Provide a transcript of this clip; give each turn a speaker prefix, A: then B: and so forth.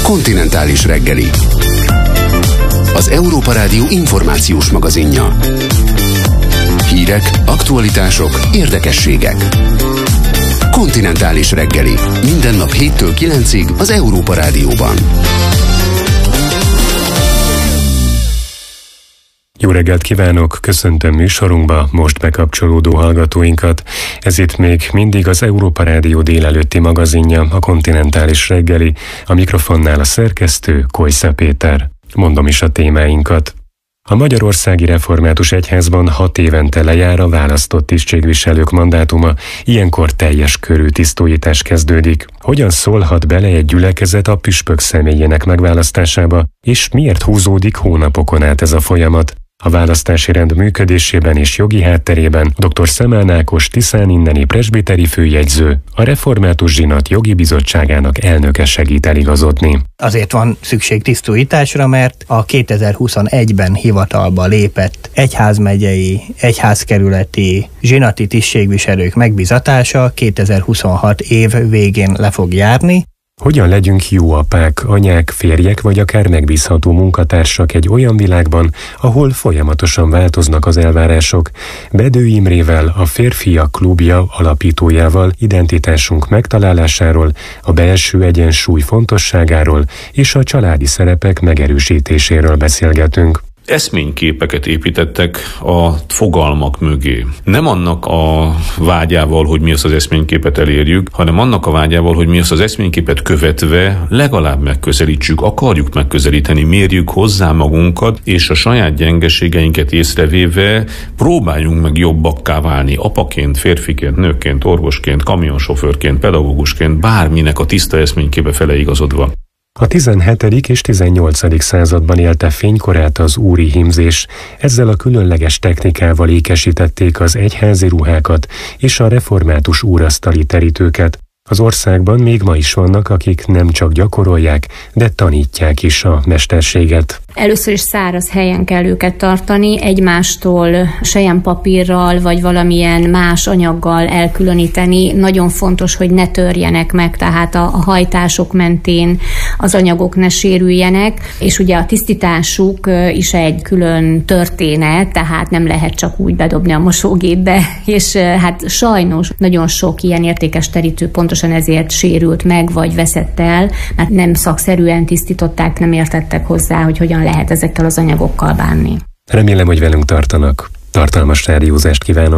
A: Kontinentális reggeli. Az Európa Rádió információs magazinja. Hírek, aktualitások, érdekességek. Kontinentális reggeli. Minden nap 7-től 9-ig az Európa Rádióban.
B: Jó reggelt kívánok, köszöntöm műsorunkba most bekapcsolódó hallgatóinkat. Ez itt még mindig az Európa Rádió délelőtti magazinja, a Kontinentális reggeli, a mikrofonnál a szerkesztő, Kojsza Péter. Mondom is a témáinkat. A Magyarországi Református Egyházban 6 évente lejár a választott tisztségviselők mandátuma, ilyenkor teljes körű tisztújítás kezdődik. Hogyan szólhat bele egy gyülekezet a püspök személyének megválasztásába, és miért húzódik hónapokon át ez a folyamat? A választási rend működésében és jogi hátterében dr. Szemán Ákos Tiszán inneni presbiteri főjegyző, a Református Zsinat jogi bizottságának elnöke segít eligazodni.
C: Azért van szükség tisztújításra, mert a 2021-ben hivatalba lépett egyházmegyei, egyházkerületi, zsinati tisztségviselők megbízatása 2026 év végén le fog járni.
B: Hogyan legyünk jó apák, anyák, férjek vagy akár megbízható munkatársak egy olyan világban, ahol folyamatosan változnak az elvárások? Bedő Imrével, a Férfiak Klubja alapítójával identitásunk megtalálásáról, a belső egyensúly fontosságáról és a családi szerepek megerősítéséről beszélgetünk.
D: Eszményképeket építettek a fogalmak mögé. Nem annak a vágyával, hogy mi azt az eszményképet elérjük, hanem annak a vágyával, hogy mi azt az eszményképet követve legalább megközelítsük, akarjuk megközelíteni, mérjük hozzá magunkat, és a saját gyengeségeinket észrevéve próbáljunk meg jobbakká válni. Apaként, férfiként, nőként, orvosként, kamionsofőrként, pedagógusként, bárminek a tiszta eszményképe fele igazodva.
B: A 17. és 18. században élte fénykorát az úri hímzés. Ezzel a különleges technikával ékesítették az egyházi ruhákat és a református úrasztali terítőket. Az országban még ma is vannak, akik nem csak gyakorolják, de tanítják is a mesterséget.
E: Először is száraz helyen kell őket tartani, egymástól selyempapírral vagy valamilyen más anyaggal elkülöníteni. Nagyon fontos, hogy ne törjenek meg, tehát a hajtások mentén az anyagok ne sérüljenek, és ugye a tisztításuk is egy külön történet, tehát nem lehet csak úgy bedobni a mosógépbe, és hát sajnos nagyon sok ilyen értékes terítő pontosan ezért sérült meg, vagy veszett el, mert nem szakszerűen tisztították, nem értettek hozzá, hogy hogyan lehet ezekkel az anyagokkal bánni.
B: Remélem, hogy velünk tartanak. Tartalmas rádiózást kívánok!